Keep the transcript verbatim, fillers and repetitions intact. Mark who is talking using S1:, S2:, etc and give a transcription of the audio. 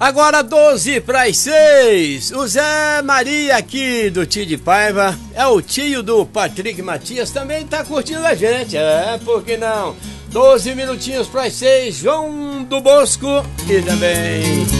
S1: Agora doze para as seis. O Zé Maria aqui do Tio de Paiva é o tio do Patrick Matias, também tá curtindo a gente. É, por que não? doze minutinhos para as seis. João do Bosco e também